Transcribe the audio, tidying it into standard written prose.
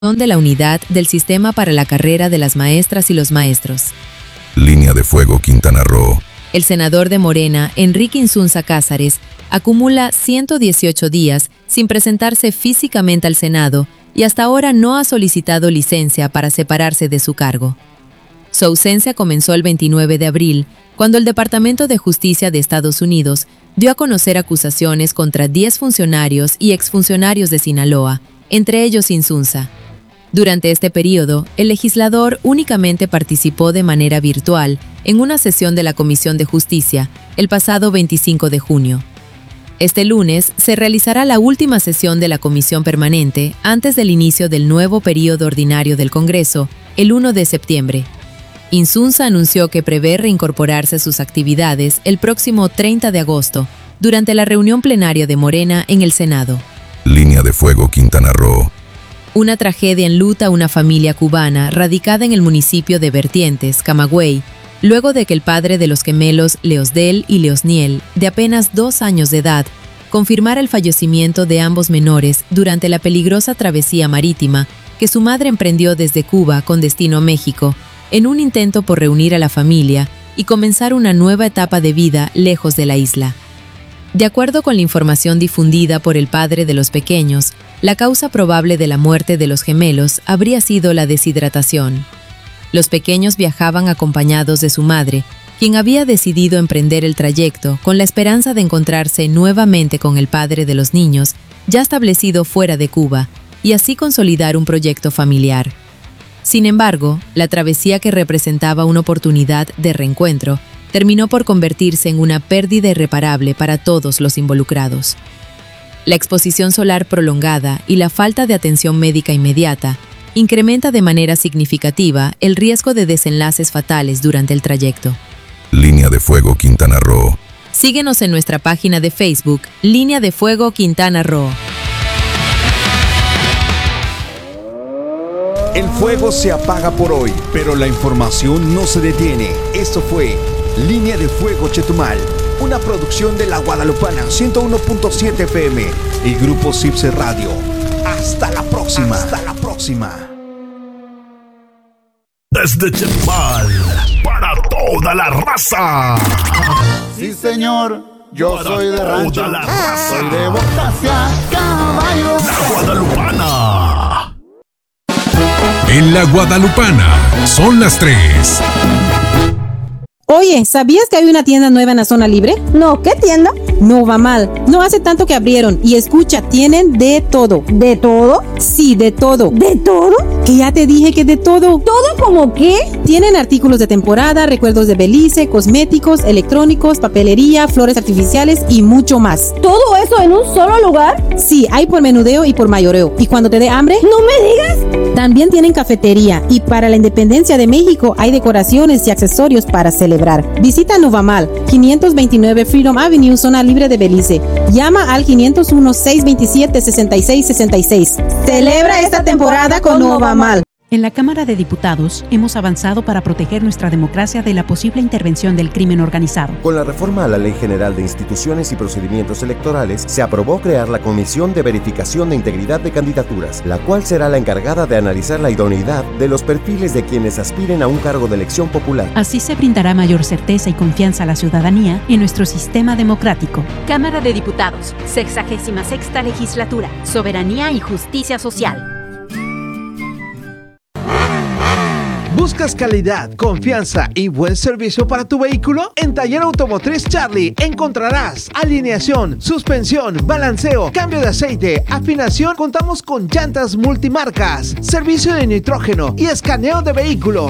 de la unidad del sistema para la carrera de las maestras y los maestros. Línea de fuego, Quintana Roo. El senador de Morena, Enrique Insunza Cázares, acumula 118 días sin presentarse físicamente al Senado y hasta ahora no ha solicitado licencia para separarse de su cargo. Su ausencia comenzó el 29 de abril, cuando el Departamento de Justicia de Estados Unidos dio a conocer acusaciones contra 10 funcionarios y exfuncionarios de Sinaloa, entre ellos Insunza. Durante este periodo, el legislador únicamente participó de manera virtual en una sesión de la Comisión de Justicia el pasado 25 de junio. Este lunes se realizará la última sesión de la Comisión Permanente antes del inicio del nuevo periodo ordinario del Congreso, el 1 de septiembre. Insunza anunció que prevé reincorporarse a sus actividades el próximo 30 de agosto, durante la reunión plenaria de Morena en el Senado. Línea de fuego, Quintana Roo. Una tragedia enluta a una familia cubana radicada en el municipio de Vertientes, Camagüey, luego de que el padre de los gemelos Leosdel y Leosniel, de apenas 2 años de edad, confirmara el fallecimiento de ambos menores durante la peligrosa travesía marítima que su madre emprendió desde Cuba con destino a México, en un intento por reunir a la familia y comenzar una nueva etapa de vida lejos de la isla. De acuerdo con la información difundida por el padre de los pequeños, la causa probable de la muerte de los gemelos habría sido la deshidratación. Los pequeños viajaban acompañados de su madre, quien había decidido emprender el trayecto con la esperanza de encontrarse nuevamente con el padre de los niños, ya establecido fuera de Cuba, y así consolidar un proyecto familiar. Sin embargo, la travesía que representaba una oportunidad de reencuentro terminó por convertirse en una pérdida irreparable para todos los involucrados. La exposición solar prolongada y la falta de atención médica inmediata incrementa de manera significativa el riesgo de desenlaces fatales durante el trayecto. Línea de fuego, Quintana Roo. Síguenos en nuestra página de Facebook, Línea de Fuego Quintana Roo. El fuego se apaga por hoy, pero la información no se detiene. Esto fue Línea de Fuego Chetumal, una producción de La Guadalupana 101.7 FM y Grupo Cipse Radio. Hasta la próxima. Hasta la próxima. Desde Chetumal, para toda la raza. Sí, señor, yo Para soy de toda rancho. la raza. Soy de Bocacia, caballo. La Guadalupana. En La Guadalupana son las 3. Oye, ¿sabías que hay una tienda nueva en la zona libre? No, ¿qué tienda? Nova Mal. No hace tanto que abrieron. Y escucha, tienen de todo. ¿De todo? Sí, de todo. ¿De todo? Que ya te dije que de todo. ¿Todo como qué? Tienen artículos de temporada, recuerdos de Belice, cosméticos, electrónicos, papelería, flores artificiales y mucho más. ¿Todo eso en un solo lugar? Sí, hay por menudeo y por mayoreo. Y cuando te dé hambre, ¡no me digas! También tienen cafetería. Y para la independencia de México hay decoraciones y accesorios para celebrar. Visita Novamal, 529 Freedom Avenue, zona libre de Belice. Llama al 501-627-6666. Celebra esta temporada con Novamal. En la Cámara de Diputados hemos avanzado para proteger nuestra democracia de la posible intervención del crimen organizado. Con la reforma a la Ley General de Instituciones y Procedimientos Electorales, se aprobó crear la Comisión de Verificación de Integridad de Candidaturas, la cual será la encargada de analizar la idoneidad de los perfiles de quienes aspiren a un cargo de elección popular. Así se brindará mayor certeza y confianza a la ciudadanía en nuestro sistema democrático. Cámara de Diputados, 66ª Legislatura, Soberanía y Justicia Social. ¿Buscas calidad, confianza y buen servicio para tu vehículo? En Taller Automotriz Charlie encontrarás alineación, suspensión, balanceo, cambio de aceite, afinación. Contamos con llantas multimarcas, servicio de nitrógeno y escaneo de vehículos.